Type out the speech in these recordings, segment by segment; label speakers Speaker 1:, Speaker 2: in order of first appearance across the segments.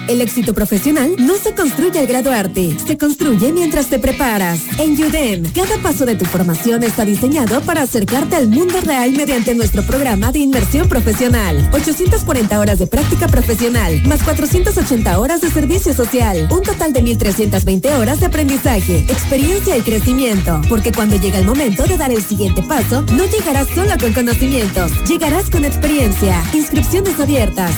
Speaker 1: El éxito profesional no se construye al graduarte, se construye mientras te preparas. En UDEM, cada paso de tu formación está diseñado para acercarte al mundo real mediante nuestro programa de inmersión profesional. 840 horas de práctica profesional, más 480 horas de servicio social. Un total de 1,320 horas de aprendizaje, experiencia y crecimiento. Porque cuando llega el momento de dar el siguiente paso, no llegarás solo con conocimientos, llegarás con experiencia. Inscripciones abiertas,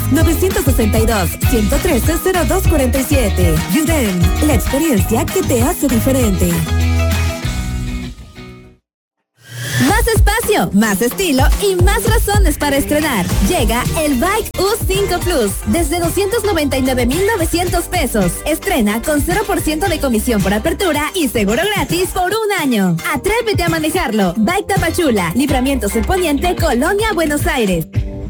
Speaker 1: 962-113-0247. UDEM, la experiencia que te hace diferente. Más espacio, más estilo y más razones para estrenar. Llega el Bike U5 Plus desde 299,900 pesos. Estrena con 0% de comisión por apertura y seguro gratis por un año. Atrévete a manejarlo. Bike Tapachula, Libramientos en Poniente, Colonia, Buenos Aires.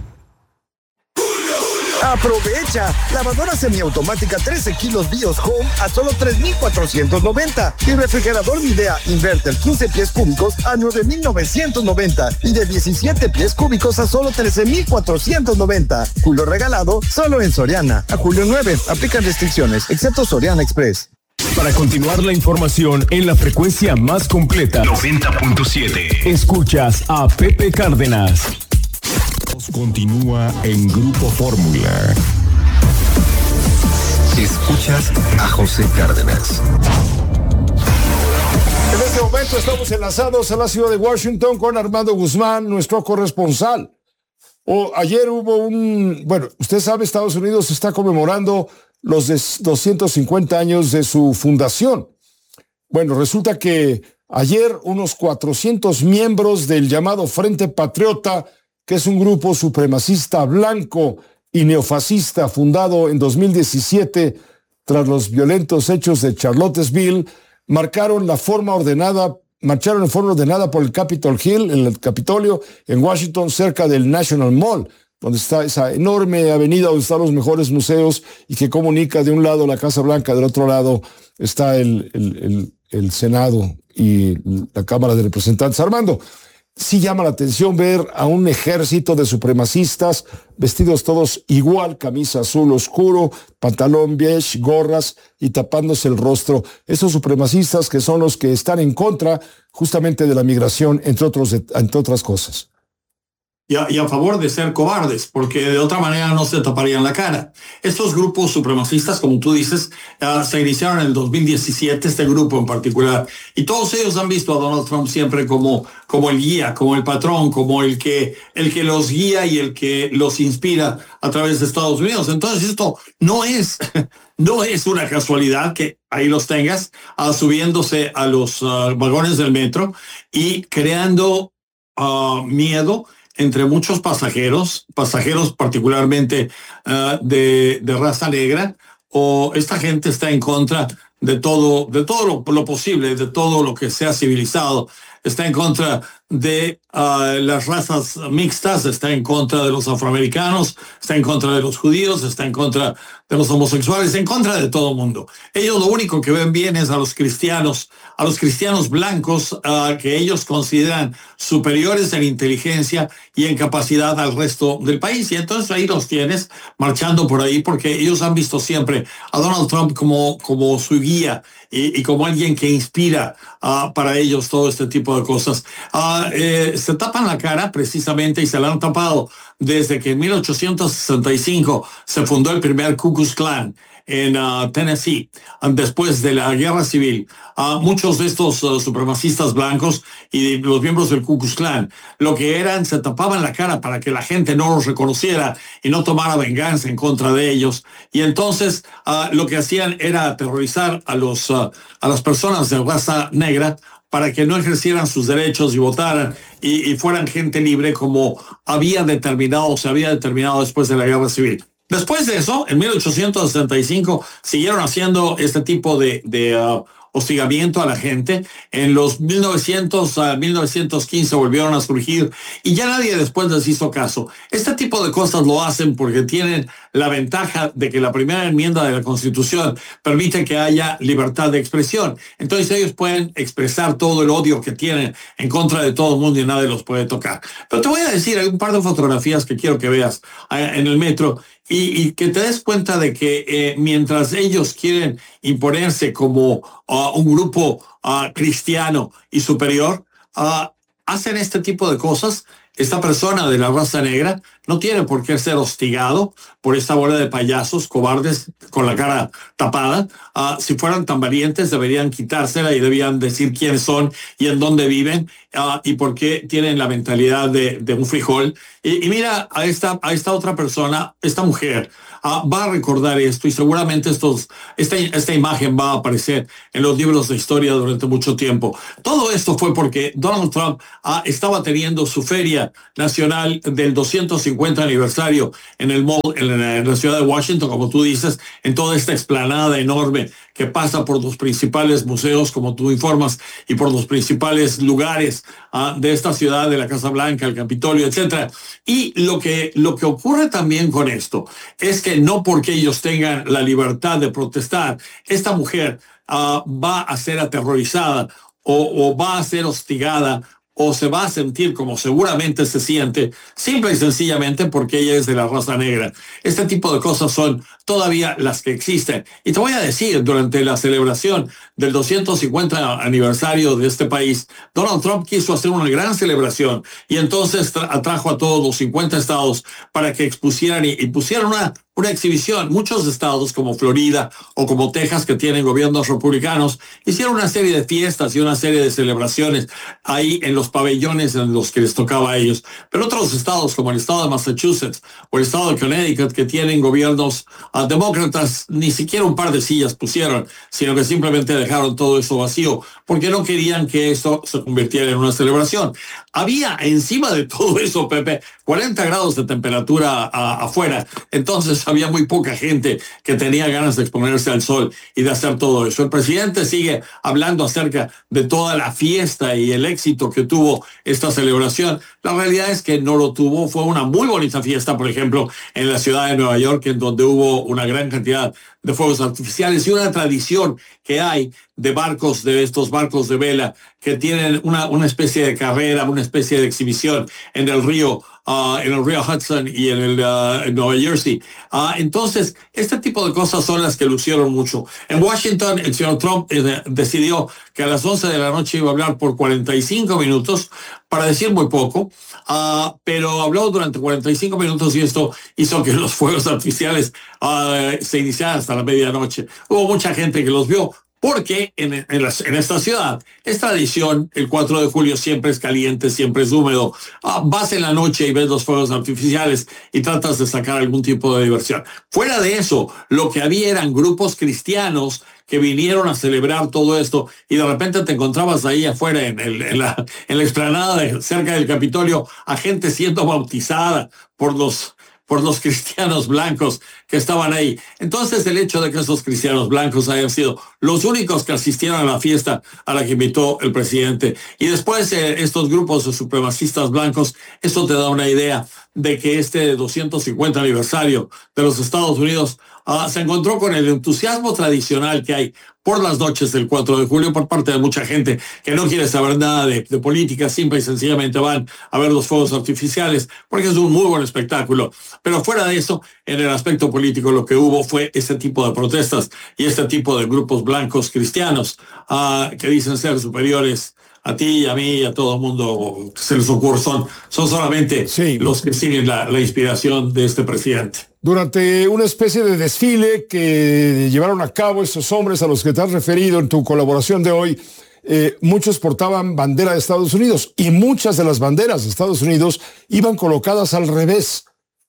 Speaker 2: ¡Aprovecha! Lavadora semiautomática 13 kilos Bios Home a solo 3,490. Y refrigerador Midea Inverter 15 pies cúbicos a 9,990. Y de 17 pies cúbicos a solo 13,490. Julio regalado solo en Soriana. A julio 9. Aplican restricciones, excepto Soriana Express.
Speaker 3: Para continuar la información en la frecuencia más completa, 90.7. Escuchas a Pepe Cárdenas. Continúa en Grupo Fórmula.
Speaker 4: Escuchas a José Cárdenas.
Speaker 5: En este momento estamos enlazados a la ciudad de Washington con Armando Guzmán, nuestro corresponsal. Ayer hubo usted sabe, Estados Unidos está conmemorando los 250 años de su fundación. Bueno, resulta que ayer unos 400 miembros del llamado Frente Patriota, que es un grupo supremacista blanco y neofascista fundado en 2017 tras los violentos hechos de Charlottesville, marcharon en forma ordenada por el Capitol Hill, en el Capitolio, en Washington, cerca del National Mall, donde está esa enorme avenida donde están los mejores museos y que comunica de un lado la Casa Blanca, del otro lado está el Senado y la Cámara de Representantes. Armando, sí llama la atención ver a un ejército de supremacistas vestidos todos igual, camisa azul oscuro, pantalón beige, gorras y tapándose el rostro. Esos supremacistas que son los que están en contra justamente de la migración, entre otras cosas.
Speaker 6: Y a favor de ser cobardes, porque de otra manera no se taparían la cara. Estos grupos supremacistas, como tú dices, se iniciaron en el 2017, este grupo en particular, y todos ellos han visto a Donald Trump siempre como el guía, como el patrón, como el que los guía y el que los inspira a través de Estados Unidos. Entonces esto no es una casualidad que ahí los tengas subiéndose a los vagones del metro y creando miedo entre muchos pasajeros particularmente de raza negra, o esta gente está en contra de todo lo posible, de todo lo que sea civilizado, está en contra de las razas mixtas, está en contra de los afroamericanos, está en contra de los judíos, está en contra de los homosexuales, en contra de todo el mundo. Ellos lo único que ven bien es a los cristianos blancos, que ellos consideran superiores en inteligencia y en capacidad al resto del país. Y entonces ahí los tienes marchando por ahí, porque ellos han visto siempre a Donald Trump como su guía y como alguien que inspira para ellos todo este tipo de cosas. Se tapan la cara precisamente, y se la han tapado desde que en 1865 se fundó el primer Ku Klux Klan en Tennessee, después de la guerra civil. Muchos de estos supremacistas blancos y los miembros del Ku Klux Klan lo que eran, se tapaban la cara para que la gente no los reconociera y no tomara venganza en contra de ellos. Y entonces lo que hacían era aterrorizar a las personas de raza negra para que no ejercieran sus derechos y votaran y fueran gente libre, como se había determinado después de la guerra civil. Después de eso, en 1865, siguieron haciendo este tipo de hostigamiento a la gente. En los 1915 volvieron a surgir y ya nadie después les hizo caso. Este tipo de cosas lo hacen porque tienen la ventaja de que la primera enmienda de la Constitución permite que haya libertad de expresión. Entonces ellos pueden expresar todo el odio que tienen en contra de todo el mundo y nadie los puede tocar. Pero te voy a decir, hay un par de fotografías que quiero que veas en el metro y que te des cuenta de que mientras ellos quieren imponerse como un grupo cristiano y superior, hacen este tipo de cosas. Esta persona de la raza negra no tiene por qué ser hostigado por esta bola de payasos cobardes con la cara tapada. Si fueran tan valientes, deberían quitársela y debían decir quiénes son y en dónde viven y por qué tienen la mentalidad de un frijol. Y mira a esta otra persona, esta mujer, va a recordar esto y seguramente esta imagen va a aparecer en los libros de historia durante mucho tiempo. Todo esto fue porque Donald Trump estaba teniendo su feria nacional del 250 aniversario en el mall en la ciudad de Washington, como tú dices, en toda esta explanada enorme que pasa por los principales museos, como tú informas, y por los principales lugares de esta ciudad, de la Casa Blanca, el Capitolio, etcétera. Y lo que ocurre también con esto es que no porque ellos tengan la libertad de protestar, esta mujer va a ser aterrorizada o va a ser hostigada o se va a sentir como seguramente se siente, simple y sencillamente porque ella es de la raza negra. Este tipo de cosas son todavía las que existen. Y te voy a decir, durante la celebración del 250 aniversario de este país, Donald Trump quiso hacer una gran celebración y entonces atrajo a todos los 50 estados para que expusieran y pusieran una exhibición. Muchos estados como Florida o como Texas, que tienen gobiernos republicanos, hicieron una serie de fiestas y una serie de celebraciones ahí en los pabellones en los que les tocaba a ellos. Pero otros estados como el estado de Massachusetts o el estado de Connecticut, que tienen gobiernos demócratas, ni siquiera un par de sillas pusieron, sino que simplemente dejaron todo eso vacío porque no querían que eso se convirtiera en una celebración. Había encima de todo eso, Pepe, 40 grados de temperatura afuera. Entonces había muy poca gente que tenía ganas de exponerse al sol y de hacer todo eso. El presidente sigue hablando acerca de toda la fiesta y el éxito que tuvo esta celebración. La realidad es que no lo tuvo. Fue una muy bonita fiesta, por ejemplo, en la ciudad de Nueva York, en donde hubo una gran cantidad de fuegos artificiales y una tradición que hay de estos barcos de vela que tienen una especie de carrera, una especie de exhibición en el río Hudson y en Nueva Jersey. Entonces, este tipo de cosas son las que lucieron mucho. En Washington, el señor Trump decidió que a las 11 de la noche iba a hablar por 45 minutos, para decir muy poco, pero habló durante 45 minutos y esto hizo que los fuegos artificiales se iniciaran hasta la medianoche. Hubo mucha gente que los vio, porque en esta ciudad es tradición, el 4 de julio siempre es caliente, siempre es húmedo. Vas en la noche y ves los fuegos artificiales y tratas de sacar algún tipo de diversión. Fuera de eso, lo que había eran grupos cristianos que vinieron a celebrar todo esto y de repente te encontrabas ahí afuera en la explanada cerca del Capitolio a gente siendo bautizada por los cristianos blancos que estaban ahí. Entonces, el hecho de que esos cristianos blancos hayan sido los únicos que asistieron a la fiesta a la que invitó el presidente, y después estos grupos de supremacistas blancos, esto te da una idea de que este 250 aniversario de los Estados Unidos se encontró con el entusiasmo tradicional que hay por las noches del 4 de julio por parte de mucha gente que no quiere saber nada de política, simple y sencillamente van a ver los fuegos artificiales porque es un muy buen espectáculo. Pero fuera de eso, en el aspecto político lo que hubo fue este tipo de protestas y este tipo de grupos blancos cristianos que dicen ser superiores a ti, a mí, a todo el mundo que se les ocurre. Son solamente los que siguen la inspiración de este presidente.
Speaker 5: Durante una especie de desfile que llevaron a cabo estos hombres a los que te has referido en tu colaboración de hoy, muchos portaban bandera de Estados Unidos y muchas de las banderas de Estados Unidos iban colocadas al revés,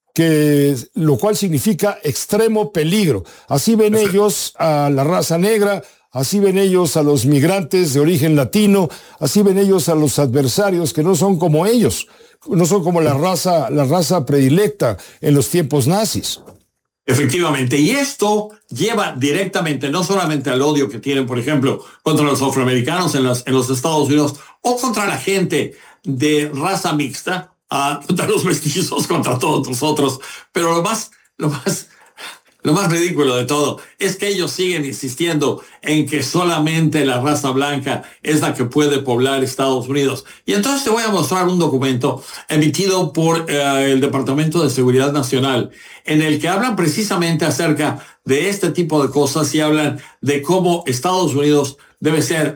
Speaker 5: lo cual significa extremo peligro. Así ven ellos a la raza negra, así ven ellos a los migrantes de origen latino, así ven ellos a los adversarios que no son como ellos, no son como la raza predilecta en los tiempos nazis.
Speaker 6: Efectivamente, y esto lleva directamente no solamente al odio que tienen, por ejemplo, contra los afroamericanos en los Estados Unidos o contra la gente de raza mixta, contra los mestizos, contra todos nosotros, pero lo más lo más ridículo de todo es que ellos siguen insistiendo en que solamente la raza blanca es la que puede poblar Estados Unidos. Y entonces te voy a mostrar un documento emitido por el Departamento de Seguridad Nacional, en el que hablan precisamente acerca de este tipo de cosas y hablan de cómo Estados Unidos debe ser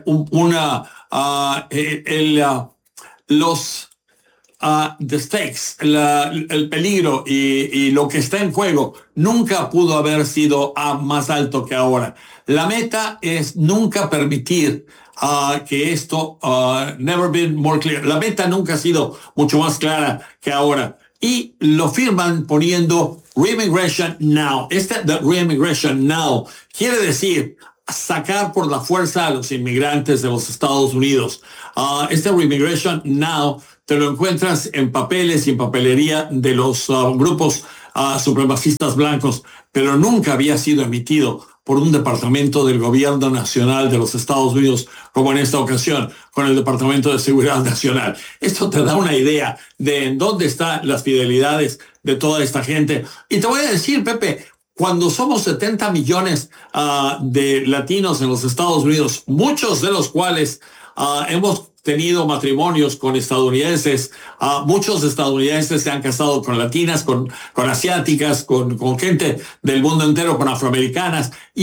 Speaker 6: the stakes, el peligro y lo que está en juego nunca pudo haber sido más alto que ahora. La meta es nunca permitir que esto, never been more clear. La meta nunca ha sido mucho más clara que ahora. Y lo firman poniendo Reimmigration Now. The Reimmigration Now quiere decir sacar por la fuerza a los inmigrantes de los Estados Unidos. Reimmigration Now te lo encuentras en papeles y en papelería de los grupos supremacistas blancos, pero nunca había sido emitido por un departamento del gobierno nacional de los Estados Unidos, como en esta ocasión, con el Departamento de Seguridad Nacional. Esto te da una idea de en dónde están las fidelidades de toda esta gente. Y te voy a decir, Pepe, cuando somos 70 millones de latinos en los Estados Unidos, muchos de los cuales hemos tenido matrimonios con estadounidenses, muchos estadounidenses se han casado con latinas, con asiáticas, con gente del mundo entero, con afroamericanas, y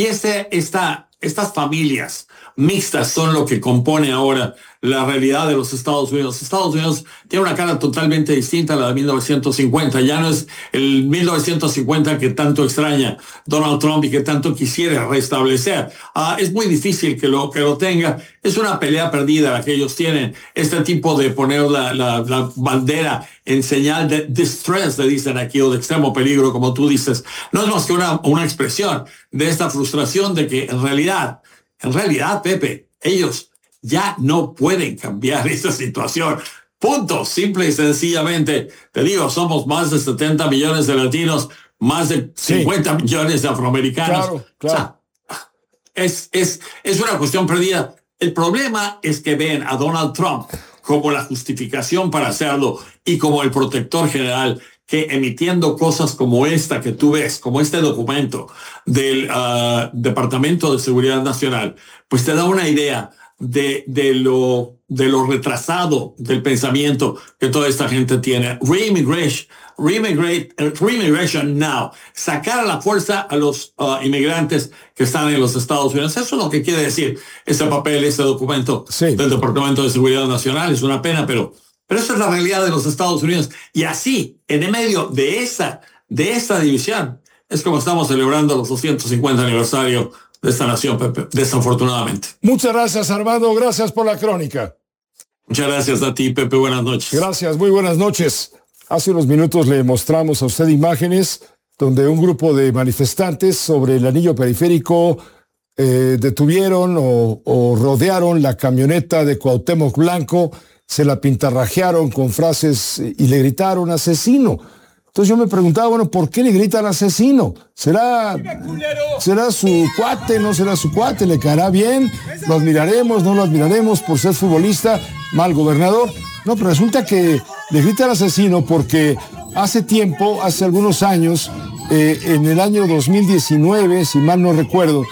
Speaker 6: estas familias mixtas son lo que compone ahora la realidad de los Estados Unidos. Estados Unidos tiene una cara totalmente distinta a la de 1950. Ya no es el 1950 que tanto extraña Donald Trump y que tanto quisiera restablecer. Es muy difícil que lo tenga. Es una pelea perdida la que ellos tienen. Este tipo de poner la bandera en señal de distress, le dicen aquí, o de extremo peligro, como tú dices, no es más que una expresión de esta frustración de que en realidad, Pepe, ellos ya no pueden cambiar esta situación. Punto. Simple y sencillamente. Te digo, somos más de 70 millones de latinos, más de 50 millones de afroamericanos. Claro. O sea, es una cuestión perdida. El problema es que ven a Donald Trump como la justificación para hacerlo y como el protector general, que emitiendo cosas como esta que tú ves, como este documento del Departamento de Seguridad Nacional, pues te da una idea de lo retrasado del pensamiento que toda esta gente tiene. Reimmigration Now. Sacar a la fuerza a los inmigrantes que están en los Estados Unidos. Eso es lo que quiere decir ese papel, ese documento del Departamento de Seguridad Nacional. Es una pena, pero esa es la realidad de los Estados Unidos. Y así, en medio de esta división, es como estamos celebrando los 250 aniversario de esta nación, Pepe, desafortunadamente.
Speaker 5: Muchas gracias, Armando. Gracias por la crónica.
Speaker 6: Muchas gracias a ti, Pepe. Buenas noches.
Speaker 5: Gracias, muy buenas noches. Hace unos minutos le mostramos a usted imágenes donde un grupo de manifestantes sobre el anillo periférico detuvieron o rodearon la camioneta de Cuauhtémoc Blanco, se la pintarrajearon con frases y le gritaron asesino. Entonces yo me preguntaba, bueno, ¿por qué le gritan asesino? ¿Será su cuate? ¿No será su cuate? ¿Le caerá bien? ¿Lo admiraremos? ¿No lo admiraremos por ser futbolista? ¿Mal gobernador? No, pero resulta que le gritan asesino porque hace algunos años, en el año 2019, si mal no recuerdo,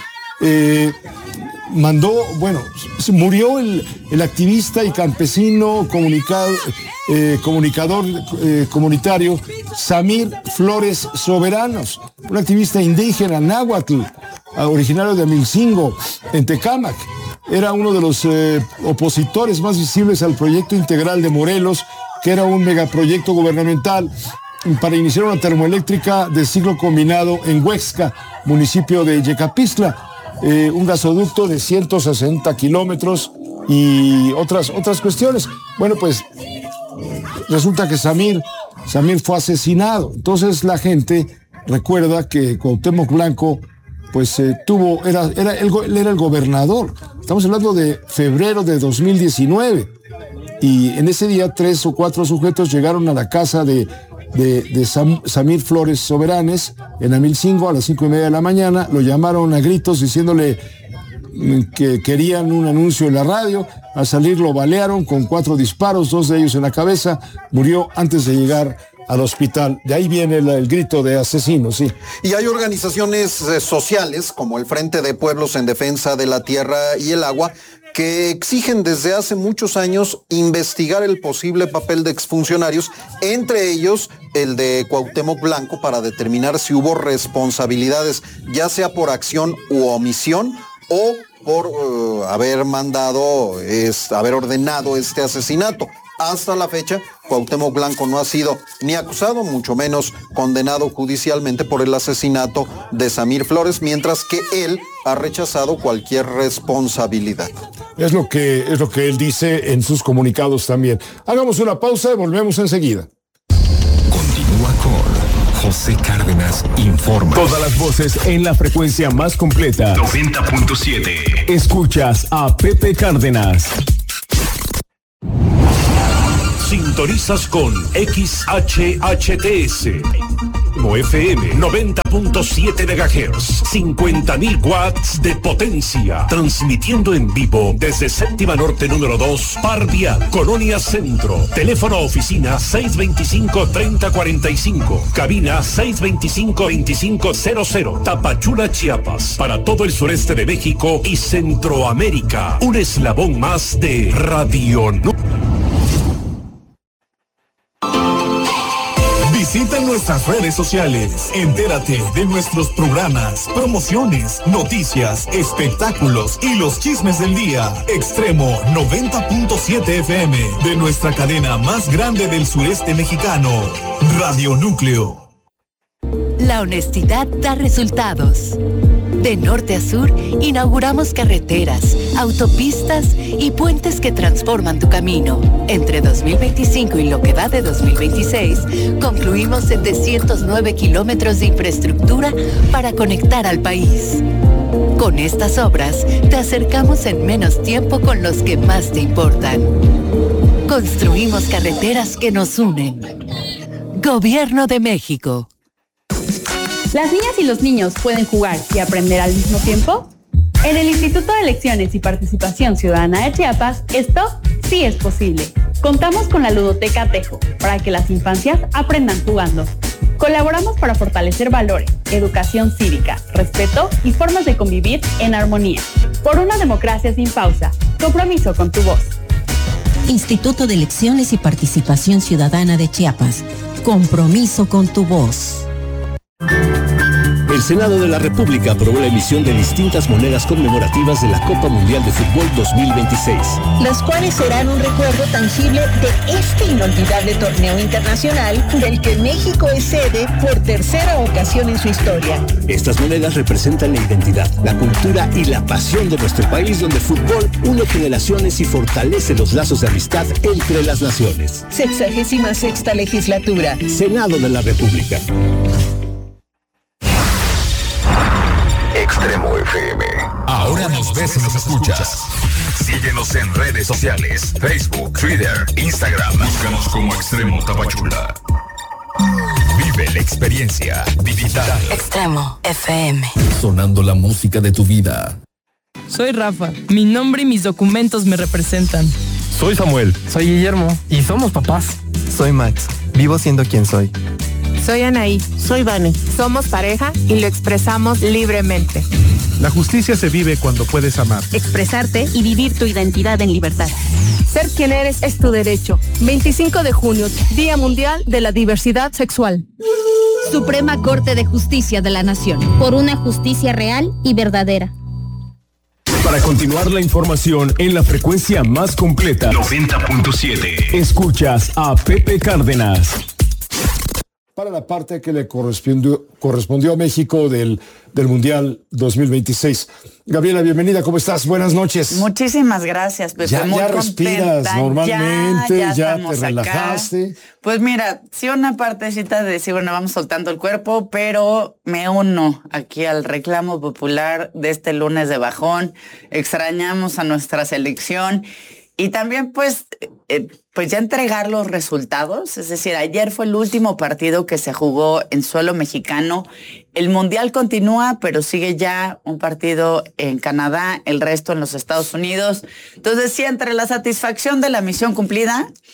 Speaker 5: murió el activista y campesino comunicador comunitario Samir Flores Soberanos, un activista indígena náhuatl, originario de Amilcingo, en Tecámac. Era uno de los opositores más visibles al proyecto integral de Morelos, que era un megaproyecto gubernamental para iniciar una termoeléctrica de ciclo combinado en Huexca, municipio de Yecapixtla. Un gasoducto de 160 kilómetros y otras cuestiones. Bueno, pues resulta que Samir fue asesinado. Entonces la gente recuerda que Cuauhtémoc Blanco pues él era el gobernador. Estamos hablando de febrero de 2019 y en ese día 3 o 4 sujetos llegaron a la casa de Samir Flores Soberanes en Amilcingo a las 5:30 de la mañana. Lo llamaron a gritos diciéndole que querían un anuncio en la radio. Al salir lo balearon con 4 disparos, 2 de ellos en la cabeza. Murió antes de llegar al hospital. De ahí viene el grito de asesino, sí.
Speaker 4: Y hay organizaciones sociales, como el Frente de Pueblos en Defensa de la Tierra y el Agua, que exigen desde hace muchos años investigar el posible papel de exfuncionarios, entre ellos el de Cuauhtémoc Blanco, para determinar si hubo responsabilidades, ya sea por acción u omisión o por haber ordenado este asesinato. Hasta la fecha, Cuauhtémoc Blanco no ha sido ni acusado, mucho menos condenado judicialmente por el asesinato de Samir Flores, mientras que él ha rechazado cualquier responsabilidad.
Speaker 5: Es lo que él dice en sus comunicados también. Hagamos una pausa y volvemos enseguida.
Speaker 3: Continúa con José Cárdenas Informa. Todas las voces en la frecuencia más completa. 90.7. Escuchas a Pepe Cárdenas.
Speaker 7: Sintonizas con XHHTS. FM 90.7 MHz, 50.000 watts de potencia, transmitiendo en vivo desde Séptima Norte número 2, Par Vial, Colonia Centro. Teléfono oficina 625-3045, cabina 625-2500, Tapachula, Chiapas, para todo el sureste de México y Centroamérica. Un eslabón más de Radio Visita nuestras redes sociales, entérate de nuestros programas, promociones, noticias, espectáculos y los chismes del día. Extremo 90.7 FM, de nuestra cadena más grande del sureste mexicano, Radio Núcleo.
Speaker 8: La honestidad da resultados. De norte a sur, inauguramos carreteras, autopistas y puentes que transforman tu camino. Entre 2025 y lo que va de 2026, concluimos 709 kilómetros de infraestructura para conectar al país. Con estas obras, te acercamos en menos tiempo con los que más te importan. Construimos carreteras que nos unen. Gobierno de México.
Speaker 9: ¿Las niñas y los niños pueden jugar y aprender al mismo tiempo? En el Instituto de Elecciones y Participación Ciudadana de Chiapas, esto sí es posible. Contamos con la Ludoteca Tejo para que las infancias aprendan jugando. Colaboramos para fortalecer valores, educación cívica, respeto y formas de convivir en armonía. Por una democracia sin pausa. Compromiso con tu voz.
Speaker 10: Instituto de Elecciones y Participación Ciudadana de Chiapas. Compromiso con tu voz.
Speaker 11: El Senado de la República aprobó la emisión de distintas monedas conmemorativas de la Copa Mundial de Fútbol 2026.
Speaker 12: Las cuales serán un recuerdo tangible de este inolvidable torneo internacional del que México es sede por tercera ocasión en su historia.
Speaker 11: Estas monedas representan la identidad, la cultura y la pasión de nuestro país, donde el fútbol une generaciones y fortalece los lazos de amistad entre las naciones.
Speaker 12: 66ª legislatura.
Speaker 11: Senado de la República.
Speaker 3: Extremo FM. Ahora nos ves y nos escuchas. Síguenos en redes sociales: Facebook, Twitter, Instagram. Búscanos como Extremo Tapachula. Vive la experiencia digital.
Speaker 8: Extremo FM.
Speaker 3: Sonando la música de tu vida.
Speaker 13: Soy Rafa. Mi nombre y mis documentos me representan.
Speaker 14: Soy Samuel.
Speaker 15: Soy Guillermo.
Speaker 14: Y somos papás.
Speaker 15: Soy Max. Vivo siendo quien soy.
Speaker 16: Soy Anaí.
Speaker 17: Soy Vane.
Speaker 16: Somos pareja y lo expresamos libremente.
Speaker 14: La justicia se vive cuando puedes amar,
Speaker 12: expresarte y vivir tu identidad en libertad.
Speaker 16: Ser quien eres es tu derecho. 25 de junio, Día Mundial de la Diversidad Sexual.
Speaker 18: Suprema Corte de Justicia de la Nación.
Speaker 19: Por una justicia real y verdadera.
Speaker 3: Para continuar la información en la frecuencia más completa, 90.7. Escuchas a Pepe Cárdenas.
Speaker 5: Para la parte que le correspondió a México del Mundial 2026. Gabriela, bienvenida, ¿cómo estás? Buenas noches.
Speaker 20: Muchísimas gracias, Pepe.
Speaker 5: Ya respiras normalmente, ya te relajaste.
Speaker 20: Acá. Pues mira, sí, una partecita de decir, bueno, vamos soltando el cuerpo, pero me uno aquí al reclamo popular de este lunes de bajón. Extrañamos a nuestra selección. Y también, pues ya entregar los resultados. Es decir, ayer fue el último partido que se jugó en suelo mexicano. El Mundial continúa, pero sigue ya un partido en Canadá, el resto en los Estados Unidos. Entonces, sí, entre la satisfacción de la misión cumplida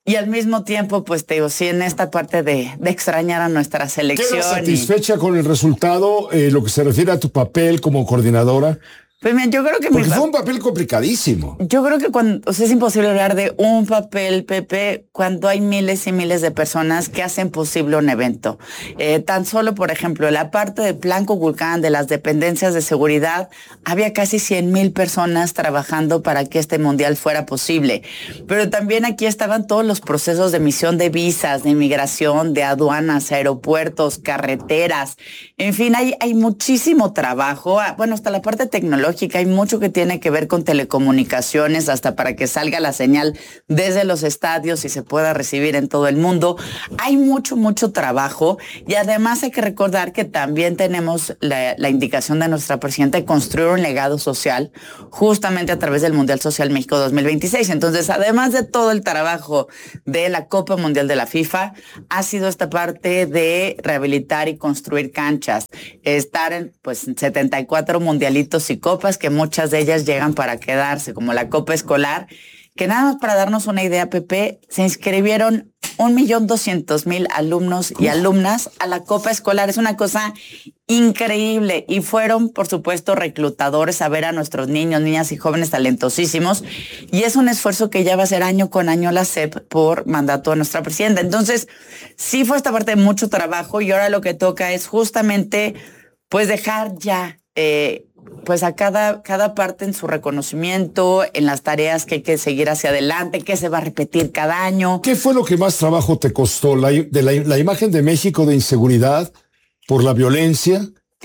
Speaker 20: Y al mismo tiempo, pues te digo, sí, en esta parte de extrañar a nuestra selección.
Speaker 5: ¿Quedas satisfecha con el resultado, lo que se refiere a tu papel como coordinadora?
Speaker 20: Pues mira, yo creo que
Speaker 5: porque fue un papel complicadísimo.
Speaker 20: Yo creo que es imposible hablar de un papel, Pepe, cuando hay miles y miles de personas que hacen posible un evento. Tan solo, por ejemplo, la parte del Plan Kukulcán, de las dependencias de seguridad, había casi 100,000 personas trabajando para que este mundial fuera posible. Pero también aquí estaban todos los procesos de emisión de visas, de inmigración, de aduanas, aeropuertos, carreteras. En fin, hay muchísimo trabajo. Bueno, hasta la parte tecnológica. Hay mucho que tiene que ver con telecomunicaciones, hasta para que salga la señal desde los estadios y se pueda recibir en todo el mundo. Hay mucho trabajo, y además hay que recordar que también tenemos la indicación de nuestra presidenta de construir un legado social justamente a través del Mundial Social México 2026. Entonces, además de todo el trabajo de la Copa Mundial de la FIFA, ha sido esta parte de rehabilitar y construir canchas, estar en 74 mundialitos y copas, que muchas de ellas llegan para quedarse, como la Copa Escolar, que nada más para darnos una idea, Pepe, se inscribieron 1,200,000 alumnos y alumnas a la Copa Escolar. Es una cosa increíble, y fueron, por supuesto, reclutadores a ver a nuestros niños, niñas y jóvenes talentosísimos, y es un esfuerzo que ya va a ser año con año la SEP por mandato de nuestra presidenta. Entonces, sí fue esta parte de mucho trabajo, y ahora lo que toca es justamente pues dejar ya pues a cada parte en su reconocimiento, en las tareas que hay que seguir hacia adelante, que se va a repetir cada año.
Speaker 5: ¿Qué fue lo que más trabajo te costó? ¿La imagen de México de inseguridad por la violencia?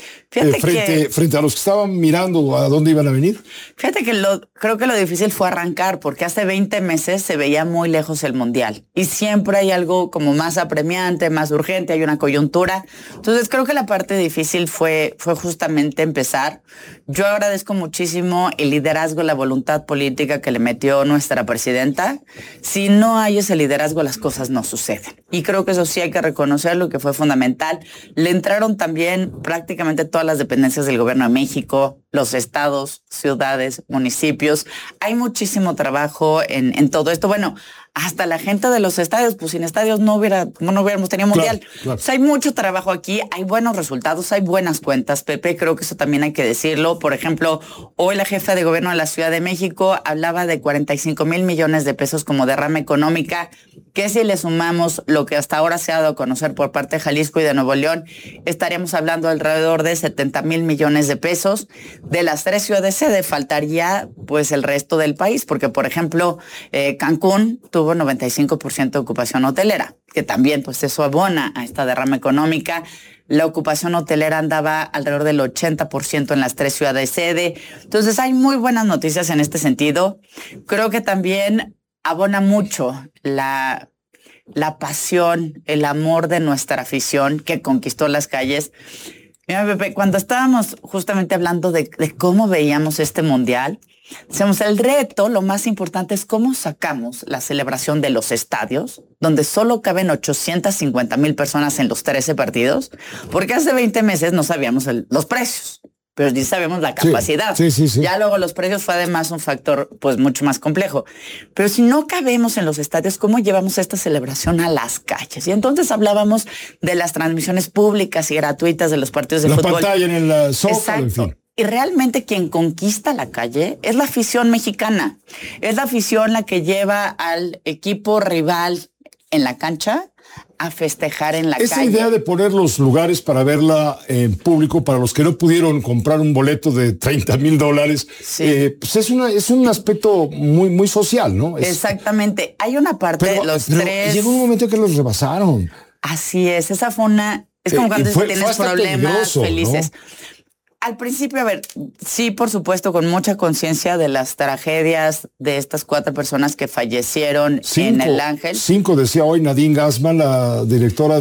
Speaker 5: Frente a los que estaban mirando a dónde iban a venir.
Speaker 20: Fíjate que creo que lo difícil fue arrancar, porque hace 20 meses se veía muy lejos el mundial, y siempre hay algo como más apremiante, más urgente, hay una coyuntura. Entonces creo que la parte difícil fue justamente empezar. Yo agradezco muchísimo el liderazgo, la voluntad política que le metió nuestra presidenta. Si no hay ese liderazgo, las cosas no suceden, y creo que eso sí hay que reconocerlo, que fue fundamental. Le entraron también prácticamente todas las dependencias del gobierno de México, los estados, ciudades, municipios. Hay muchísimo trabajo en todo esto. Bueno, hasta la gente de los estadios, pues sin estadios no hubiéramos tenido mundial. Claro. O sea, hay mucho trabajo aquí, hay buenos resultados, hay buenas cuentas, Pepe, creo que eso también hay que decirlo. Por ejemplo, hoy la jefa de gobierno de la Ciudad de México hablaba de 45,000 millones de pesos como derrama económica, que si le sumamos lo que hasta ahora se ha dado a conocer por parte de Jalisco y de Nuevo León, estaríamos hablando alrededor de 70,000 millones de pesos. De las 3 ciudades sede faltaría pues el resto del país, porque por ejemplo Cancún tuvo 95% de ocupación hotelera, que también pues eso abona a esta derrama económica. La ocupación hotelera andaba alrededor del 80% en las 3 ciudades sede. Entonces hay muy buenas noticias en este sentido. Creo que también abona mucho la pasión, el amor de nuestra afición que conquistó las calles. Mira, Pepe, cuando estábamos justamente hablando de cómo veíamos este mundial, decíamos, el reto, lo más importante es cómo sacamos la celebración de los estadios, donde solo caben 850,000 personas en los 13 partidos, porque hace 20 meses no sabíamos los precios, pero sí sabemos la capacidad.
Speaker 5: Sí.
Speaker 20: Ya luego los precios fue además un factor pues mucho más complejo. Pero si no cabemos en los estadios, ¿cómo llevamos esta celebración a las calles? Y entonces hablábamos de las transmisiones públicas y gratuitas de los partidos de fútbol.
Speaker 5: La pantalla en el Zócalo,
Speaker 20: exacto.
Speaker 5: En fin.
Speaker 20: Y realmente quien conquista la calle es la afición mexicana. Es la afición la que lleva al equipo rival en la cancha a festejar en la calle.
Speaker 5: Esa idea de poner los lugares para verla en público para los que no pudieron comprar un boleto de $30,000, pues es un aspecto muy social, ¿no?
Speaker 20: Exactamente. Hay una parte de los tres.
Speaker 5: Llegó un momento que los rebasaron.
Speaker 20: Así es. Esa fue una. Es como cuando tienes problemas felices. ¿No? Al principio, a ver, sí, por supuesto, con mucha conciencia de las tragedias de estas 4 personas que fallecieron en el Ángel.
Speaker 5: 5, decía hoy Nadine Gassman, la directora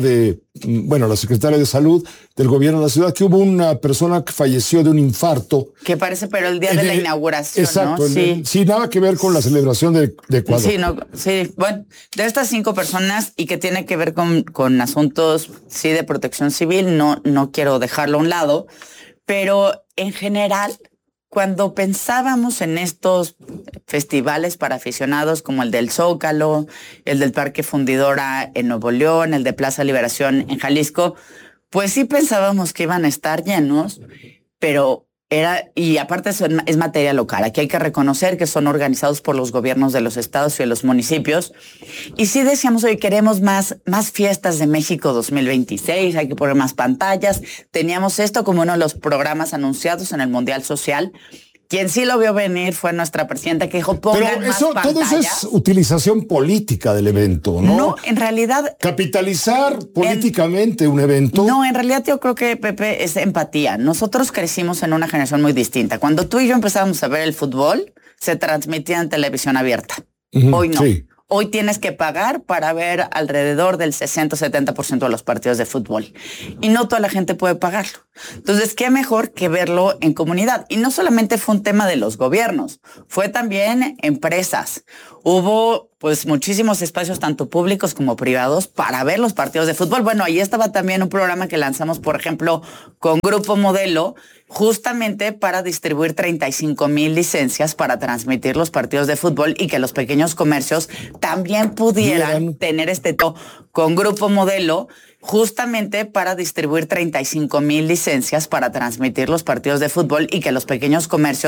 Speaker 5: la secretaria de Salud del gobierno de la ciudad, que hubo una persona que falleció de un infarto.
Speaker 20: Que parece, pero el día de la inauguración,
Speaker 5: exacto,
Speaker 20: ¿no? Sí.
Speaker 5: Sin nada que ver con la celebración de Ecuador.
Speaker 20: Sí, bueno, de estas 5 personas y que tiene que ver con asuntos, sí, de protección civil, no quiero dejarlo a un lado. Pero en general, cuando pensábamos en estos festivales para aficionados como el del Zócalo, el del Parque Fundidora en Nuevo León, el de Plaza Liberación en Jalisco, pues sí pensábamos que iban a estar llenos, pero y aparte eso es materia local. Aquí hay que reconocer que son organizados por los gobiernos de los estados y de los municipios. Y sí decíamos, hoy queremos más fiestas de México 2026, hay que poner más pantallas. Teníamos esto como uno de los programas anunciados en el Mundial Social. Quien sí lo vio venir fue nuestra presidenta, que dijo, pongan más pantallas. Todo eso
Speaker 5: es utilización política del evento, ¿no?
Speaker 20: No, en realidad...
Speaker 5: Capitalizar políticamente un evento.
Speaker 20: No, en realidad yo creo que, Pepe, es empatía. Nosotros crecimos en una generación muy distinta. Cuando tú y yo empezábamos a ver el fútbol, se transmitía en televisión abierta. Hoy no. Sí. Hoy tienes que pagar para ver alrededor del 60-70% de los partidos de fútbol. Y no toda la gente puede pagarlo. Entonces, ¿qué mejor que verlo en comunidad? Y no solamente fue un tema de los gobiernos, fue también empresas. Hubo pues muchísimos espacios, tanto públicos como privados, para ver los partidos de fútbol. Bueno, ahí estaba también un programa que lanzamos, por ejemplo, con Grupo Modelo, justamente para distribuir 35,000 licencias para transmitir los partidos de fútbol y que los pequeños comercios también pudieran tener con Grupo Modelo, justamente para distribuir 35,000 licencias para transmitir los partidos de fútbol y que los pequeños comercios